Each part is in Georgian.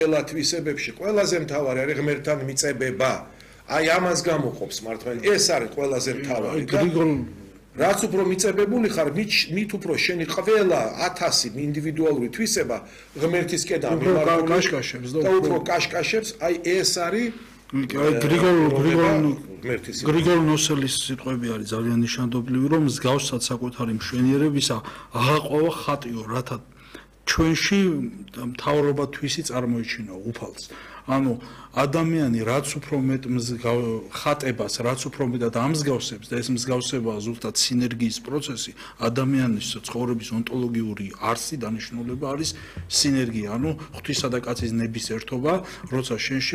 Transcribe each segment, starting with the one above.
ყველა თვისებებში ყველაზე მთავარი არის ღმერთთან მიწებება. აი ამას გამოყოფს მართლა. ეს არის ყველაზე მთავარი და რაც უფრო მიწებებული ხარ, მით უფრო შენი ყველა 1000 ინდივიდუალური თვისება ღმერთისკენ კაშკაშებს და უფრო კაშკაშებს, აი ეს არის გრიგოლ ნოსელის სიტყვები არის ძალიან ნიშანდობლივი, რომ მსგავსად საკუთარი მშვენიერებისა აღაყვავა ხატიო, რათა ჩვენში მთავრობა თვისი წარმოიჩინო უფალს. ანუ ადამიანი რაც უფრო მეტ ხატებას, რაც უფრო მეტად ამსგავსებს და ეს მსგავსება ზუსტად სინერგიის პროცესი, ადამიანის ცხოვრების ონტოლოგიური არსი დანიშნულება არის სინერგია, ანუ ღვთისა და კაცის ნების ერთობა, როცა შენში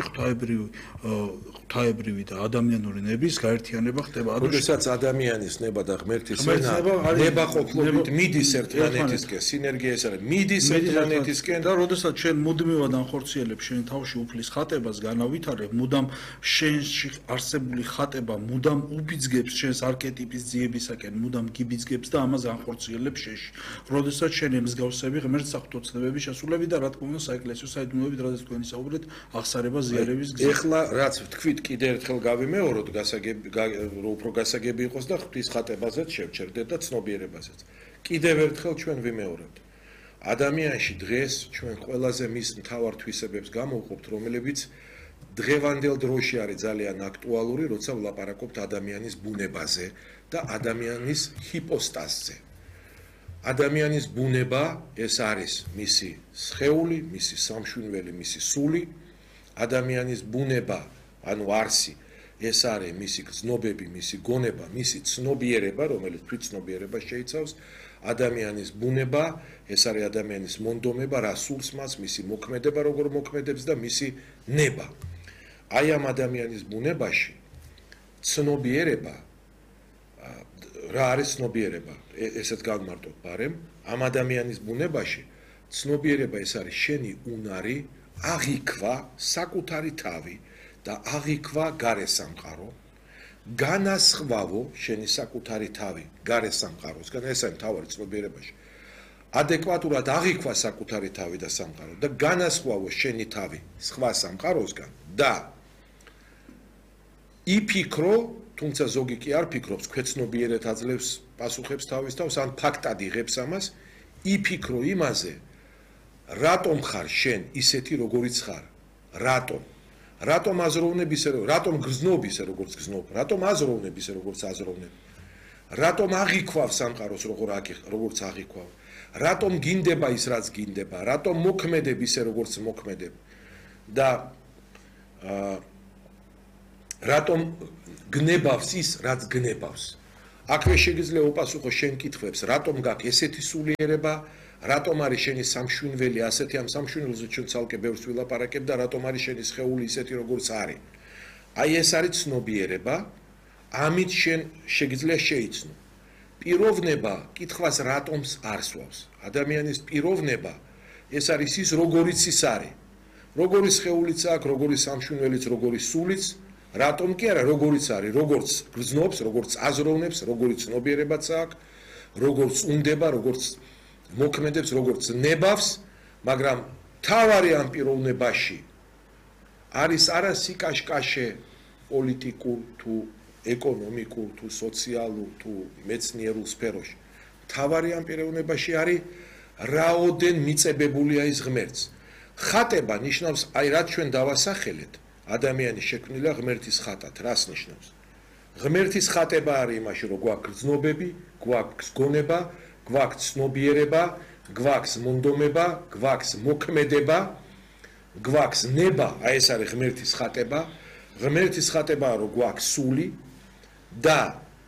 ღვთაებრივი და ადამიანური ნების გაერთიანება ხდება. როდესაც ადამიანის ნება და ღმერთის ნება ყოფილობით მიდის ერთმანეთისკენ, სინერგია ეს არის, მიდის ერთმანეთისკენ და როდესაც შენ მუდმივად ანხორციელებ შენ თავში უფლის ხატებას განავითარებ, მუდამ შენში არსებული ხატება მუდამ უბიძგებს შენს არქეტიპის ძიებისაკენ, მუდამ გიბიძგებს და ამას ანხორციელებს შენში. როდესაც შენ მსგავსები ღმერთს აღთოცნებები შესულები და რა თქმა უნდა საეკლესიო საიდუმლოებით, რადგან თქვენი საუბრეთ აღსარება ზიარების გზა. ეხლა რაც თქვით კიდე ერთხელ გავიმეოროთ, უფრო გასაგები იყოს და ღვთის ხატებაზეც შევჩერდეთ და ცნობიერებაზეც. კიდევ ერთხელ ჩვენ ვიმეორებთ. ადამიანში დღეს ჩვენ ყველაზე მის მთავარ თვისებებს გამოვყოფთ, რომლებიც დღევანდელ დროში არის ძალიან აქტუალური, როცა ვლაპარაკობთ ადამიანის ბუნებაზე და ადამიანის ჰიპოსტაზზე. ადამიანის ბუნება ეს არის მისი სხეული, მისი სამშვენებელი, მისი სული. ადამიანის ბუნება, ანუ არსი, ეს არის მისი გრძნობები, მისი გონება, მისი ცნობიერება, რომელიც თვითცნობიერება შეიცავს. ადამიანის ბუნება, ეს არის ადამიანის მონდომება, რა სულს მას, მისი მოქმედება, როგორ მოქმედებს და მისი ნება. აი ამ ადამიანის ბუნებაში ცნობიერება, რა არის ცნობიერება? ესეც გავმარტოთ ბარემ, ამ ადამიანის ბუნებაში ცნობიერება ეს არის შენი უნარი, აღიქვა საკუთარი თავი და აღიქვა გარე სამყარო. განასხვავო შენი საკუთარი თავი გარე სამყაროსგან, ეს არის მთავარი ცნობიერებაში. ადეკვატურად აღიქვა საკუთარი თავი და სამყარო და განასხვავო შენი თავი სხვა სამყაროსგან და იფიქრო, თუმცა ზოგი კი არ ფიქრობს, ქვეცნობიერად აძლევს პასუხებს თავის თავს, ან ფაქტად იღებს ამას, იფიქრო იმაზე, რატომ ხარ შენ ისეთი როგორიც ხარ? რატომ? რატომ აზროვნებ ისე, რატომ გრძნობ ისე, როგორც გრძნობ? რატომ აზროვნებ ისე, როგორც აზროვნებ? რატომ აღიქვავ სამყაროს, როგორც აღიქვავ? რატომ გინდება ის, რაც გინდება? რატომ მოქმედებ ისე, როგორც მოქმედებ? და რატომ გნებავს ის, რაც გნებავს? აქვე შეგიძლია უპასუხო შენ კითხვებს, რატომ გაქვს ესეთი სულიერება? რატომ არის შენი სამშვენებელი ასეთი ამ სამშვენელზე ჩვენ ცალკე ბევრს ვილაპარაკებ და რატომ არის შენი სხეული ისეთი როგორც არის? აი ეს არის ცნობიერება, ამით შენ შეგიძლია შეიცნო. პიროვნება კითხვას რატომს არ სვავს? ადამიანის პიროვნება ეს არის ის როგორიც ის არის. როგორი სხეულიც აქვს, როგორი სამშვენველიც, როგორი სულიც, რატომ კი არა, როგორიც არის, როგორც გრძნობს, როგორც აზროვნებს, როგორი ცნობიერებაც აქვს, როგორც უნდება, როგორც მოქმედებს, როგორც ნებავს, მაგრამ თავარი ამ პიროვნებაში არის არა სიკაშკაშე პოლიტიკურ თუ ეკონომიკურ თუ სოციალურ თუ მეცნიერულ სფეროში. თავარი ამ პიროვნებაში არის რაოდენ მიწებებულია ის ღმერთს. ხატება ნიშნავს, აი რაც ჩვენ დავასახელეთ, ადამიანი შექმნილია ღმერთის ხატად, რას ნიშნავს? ღმერთის ხატება არის იმაში, რომ გვაქვს გრძნობები, გვაქვს გონება, გვაქვს ცნობიერება, გვაქვს მონდომება, გვაქვს მოქმედება, გვაქვს ნება, აი ეს არის ღმერთის ხატება. ღმერთის ხატებაა, რომ გვაქვს სული და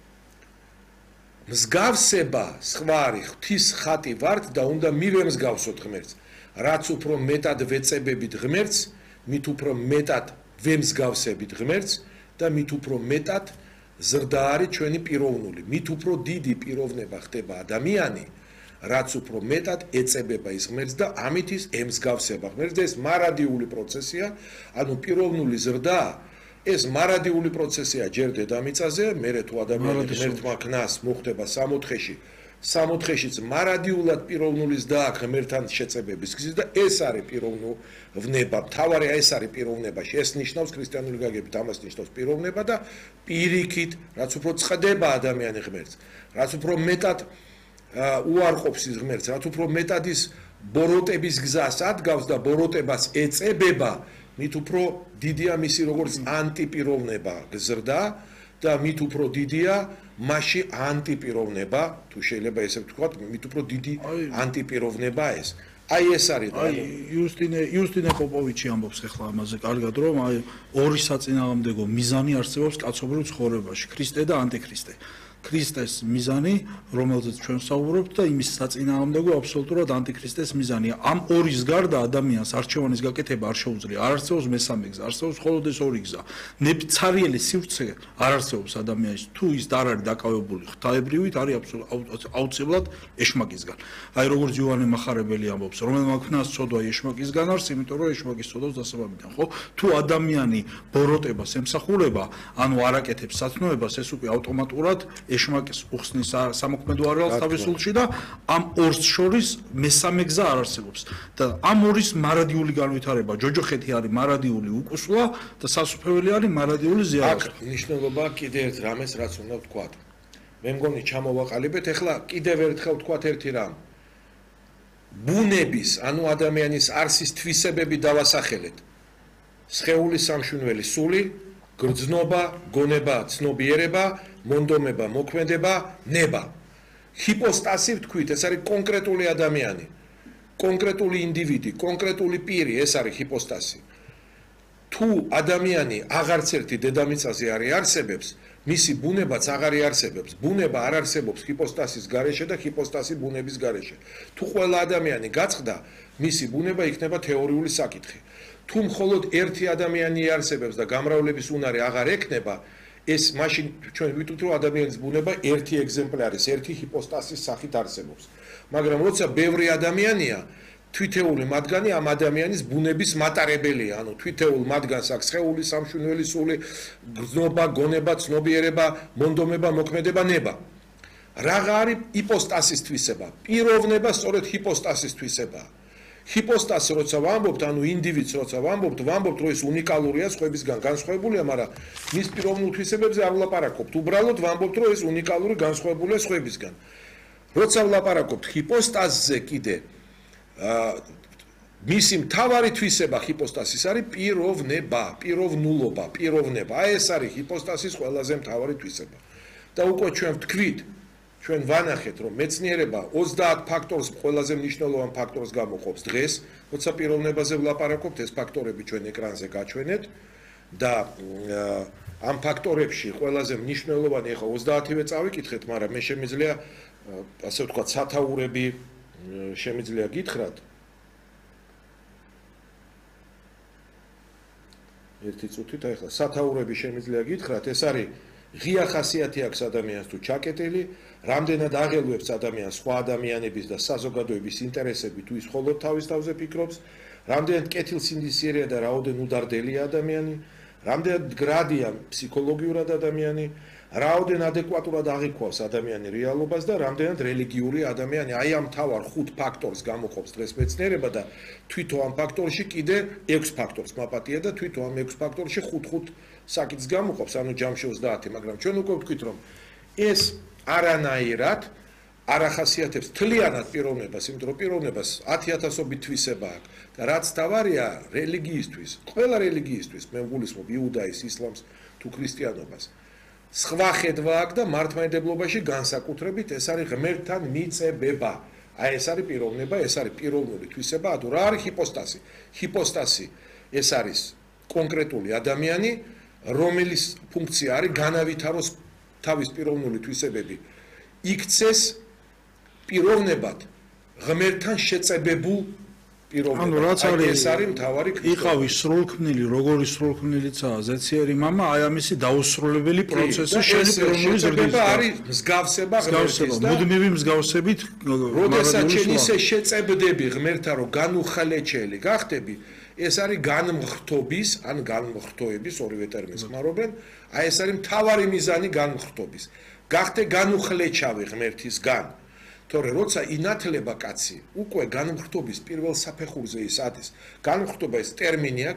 მსგავსება სხვა არის, ღვთის ხატი ვართ და უნდა მივემსგავსოთ ღმერთს. რაც უფრო მეტად ვეწებებით ღმერთს, მით უფრო მეტად ვემსგავსებით ღმერთს და მით უფრო მეტად ზრდა არის ჩვენი პიროვნული. მით უფრო დიდი პიროვნება ხდება ადამიანი, რაც უფრო მეტად ეწებება ის ღმერთს და ამით ის ემსგავსება ღმერთს და ეს მარადიული პროცესია, ანუ პიროვნული ზრდა, ეს მარადიული პროცესია ჯერ დედამიწაზე, მერე თუ ადამიანი ღმერთმა ქნას მოხდება 60-ში სამოთხეშიც მარადიულად პიროვნულის და ღმერთთან შეწებების გზის და ეს არის პიროვნება, მთავარი ეს არის პიროვნებაში. ეს ნიშნავს ქრისტიანული გაგებით, ამას ნიშნავს პიროვნება და პირიქით, რაც უფრო წყდება ადამიანი ღმერთს, რაც უფრო მეტად უარყოფს ის ღმერთს, რაც უფრო მეტად ის ბოროტების გზას ადგავს და ბოროტებას ეწებება, მით უფრო დიდია მისი როგორც ანტიპიროვნება გზრდა და მით უფრო დიდია მასში ანტიპიროვნება, თუ შეიძლება ესე ვთქვათ, მით უფრო დიდი ანტიპიროვნება ეს. აი ეს არის და იუსტინე პოპოვიჩი ამბობს ახლა ამაზე კარგად, რომ აი ორი საწინააღმდეგო მიზანი არსებობს კაცობრიულ ცხოვრებაში, ქრისტე და ანტიქრისტე. ქრისტეს მიზანი, რომელზეც ჩვენ ვსაუბრობთ და იმის საწინააღმდეგო აბსოლუტურად ანტიქრისტეს მიზანია. ამ ორის გარდა ადამიანს არჩევანის გაკეთება არ შეუძლია. არ არსებობს მესამე გზა, არსებობს მხოლოდ ეს ორი გზა. ნებცარიელი სივრცე არ არსებობს ადამიანის, თუ ის არ არის დაკავებული ღვთაებრივით, არის აუცილებლად ეშმაკისგან. აი როგორც იოანე მახარებელი ამბობს, რომელმა ქნას ცოდვა ეშმაკისგან არის, იმიტომ რომ ეშმაკის ცოდვას დასაბამიდან, ხო? თუ ადამიანი ბოროტებას ემსახურება, ანუ არ აკეთებს სათნოებას, ეს უკვე ავტომატურად ეშმაკის უხსნის სამოქმედო არეალს თავის სულში და ამ ორს შორის მესამე გზა არ არსებობს და ამ ორის მარადიული განვითარება ჯოჯოხეთი არის მარადიული უკუსლა და სასופველი არის მარადიული ზიარება. აქ მნიშვნელობა კიდე ერთ რამეს რაც უნდა ვთქვათ. მე მგონი ჩამოვაყალიბეთ, ეხლა კიდევ ერთხელ ვთქვათ ერთი რამ. ბუნების, ანუ ადამიანის არსის თვისებები დავასახელეთ. სხეულის სამშვენელი სული, გრძნობა, გონება, ცნობიერება, მონდომება, მოქმედება, ნება. ჰიპოსტასი ვთქვით, ეს არის კონკრეტული ადამიანი, კონკრეტული ინდივიდი, კონკრეტული პირი, ეს არის ჰიპოსტასი. თუ ადამიანი აღარც ერთი დედამიწაზე არ არსებობს, მისი ბუნებაც აღარ არსებობს. ბუნება არ არსებობს ჰიპოსტასის გარეშე და ჰიპოსტასი ბუნების გარეშე. თუ ყველა ადამიანი გაწყდა, მისი ბუნება იქნება თეორიული საკითხი. თუ მხოლოდ ერთი ადამიანი არსებობს და გამრავლების უნარი აღარ ექნება, ეს მაშინ ჩვენ ვიტყვით რომ ადამიანის ბუნება ერთი ეგზემპლარის, ერთი ჰიპოსტასის სახით არსებობს. მაგრამ როცა ბევრი ადამიანია, თვითეული მათგანი ამ ადამიანის ბუნების მატარებელია, ანუ თვითეულ მათგანს აქვს სხეული, სამშვენელი სული, გრძნობა, გონება, ცნობიერება, მონდომება, მოქმედება, ნება. რაღა არის ჰიპოსტასის თვისება? პიროვნება სწორედ ჰიპოსტასის თვისებაა. ჰიპოსტასი როცა ვამბობთ, ანუ ინდივიდს როცა ვამბობთ, რომ ეს უნიკალურია სხვებისგან განსხვავებულია, მაგრამ მის პიროვნულ თვისებებზე არ ვლაპარაკობთ. უბრალოდ ვამბობთ, რომ ეს უნიკალური განსხვავებულია სხვებისგან. როცა ვლაპარაკობთ ჰიპოსტასზე კიდე მისი მთავარი თვისება ჰიპოსტასის არის პიროვნება, პიროვნულობა, პიროვნება. აი ეს არის ჰიპოსტასის ყველაზე მთავარი თვისება. და უკვე ჩვენ ვთქვით, ჩვენ ვანახეთ, რომ მეცნიერება 30 ფაქტორს ყველაზე მნიშვნელოვან ფაქტორს გამოყოფს დღეს, როცა პიროვნებაზე ვლაპარაკობთ, ეს ფაქტორები ჩვენ ეკრანზე გაჩვენეთ და ამ ფაქტორებში ყველაზე მნიშვნელოვანი ახლა 30-ვე წავიკითხეთ, მაგრამ მე შემიძლია ასე ვთქვათ, სათაურები შემიძლია გითხრათ. ერთი წუთით, აი ახლა სათაურები შემიძლია გითხრათ, ეს არის ღია ხასიათი აქვს ადამიანს თუ ჩაკეტილი, რამდენად აღელვებს ადამიანს სხვა ადამიანების და საზოგადოების ინტერესები თუ ის მხოლოდ თავის თავზე ფიქრობს, რამდენად კეთილსინდისიერია და რაოდენ უდარდელია ადამიანი, რამდენად გრადია ფსიქოლოგიურად ადამიანი, რაოდენ ადეკვატურად აღიქვავს ადამიანი რეალობას და რამდენად რელიგიური ადამიანი. აი ამ მთავარ 5 ფაქტორს გამოყოფს დღეს მეცნიერება და თვითონ ამ ფაქტორში კიდე 6 ფაქტორს მაპატია და თვითონ ამ 6 ფაქტორში 5 საკითხს გამოყოფს, ანუ ჯამში 30, მაგრამ ჩვენ უკვე ვთქვით, რომ ეს არანაირად არ ახასიათებს თლიანად პიროვნებას, იმიტომ რომ პიროვნებას 10,000-ობით თვისება აქვს და რაც თავარია რელიგიისთვის, ყველა რელიგიისთვის, მე ვგულისხმობ იუდაიზმს, ისლამს თუ ქრისტიანობას. სხვა ხედვა აქვს და მართლმადიდებლობაში განსაკუთრებით ეს არის ღმერთთან მიწებება. აი ეს არის პიროვნება, ეს არის პიროვნული თვისება, ანუ რა არის ჰიპოსტასი? ჰიპოსტასი ეს არის კონკრეტული ადამიანი, რომელიც ფუნქცია არის განავითაროს თავის პიროვნული თვისებები. იქცეს პიროვნებად ღმერთთან შეწებებულ პიროვნებად. ანუ რაც ეს არის მთავარი კითხვები. იყავი სრულქმნილი, როგორი სრულქმნილიცაა ზეციერი მამა, აი ამისი დაუსრულებელი პროცესი შენი პიროვნული ზრდისა არის მსგავსება ღმერთის და მუდმივი მსგავსებით როდესაც შენ ისე შეწებდები ღმერთთან, რომ განუხლეჩელი გახდები, ეს არის განმხრთობის, ან განმხრთოების ორივე ტერმინს ხმარობენ, აი ეს არის მთავარი მიზანი განმხრთობის. გახდე განუხლეჩავი ღმერთისგან თორე როცა ინათლება კაცი უკვე განმხრთობის პირველ საფეხურზე ის ადის განმხრთობა ეს ტერმინი აქვს